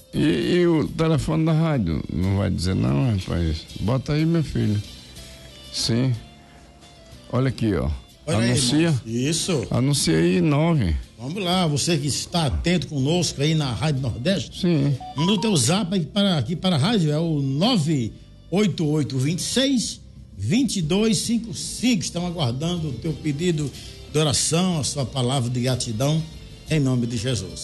E o telefone da rádio? Não vai dizer não, rapaz? Bota aí, meu filho. Sim. Olha aqui, ó. Olha anuncia. Aí, isso. Anuncia aí 9. Vamos lá, você que está atento conosco aí na Rádio Nordeste. Sim. Manda o teu zap aqui para a rádio, é o 98826-2255. Estão aguardando o teu pedido de oração, a sua palavra de gratidão, em nome de Jesus.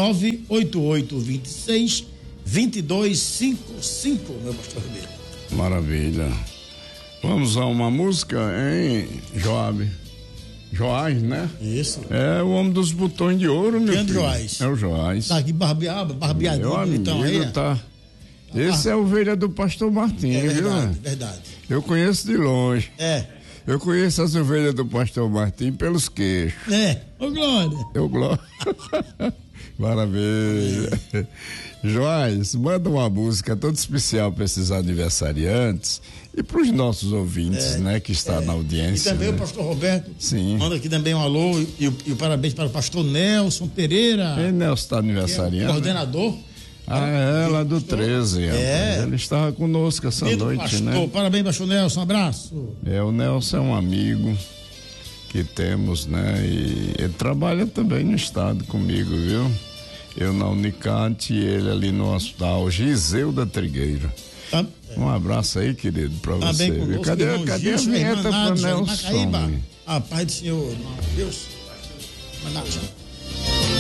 98826-2255, meu pastor Ribeiro. Maravilha. Vamos a uma música, hein, Joab? Joás, né? Isso. É o homem dos botões de ouro, meu filho. Joás? É o Joás. Tá aqui barbeadinho, então aí. Tá. Esse é a ovelha do pastor Martim, viu? Verdade, verdade. Eu conheço de longe. Eu conheço as ovelhas do pastor Martim pelos queixos. Ô Glória. Glória. Maravilha. Joás, manda uma música toda especial para esses aniversariantes e para os nossos ouvintes, né, que está na audiência. E também, né? O pastor Roberto. Sim. Manda aqui também um alô e o parabéns para o pastor Nelson Pereira. Nelson está aniversariando. Coordenador. Ela do 13. Ele estava conosco essa noite, pastor, né? Parabéns, pastor Nelson, um abraço. O Nelson é um amigo que temos, né? E ele trabalha também no estado comigo, viu? Eu na Unicante e ele ali no hospital Giseu da Trigueira. Um abraço aí, querido, pra você. Conosco, cadê a vinheta pro Nelson? A paz do Senhor, Deus.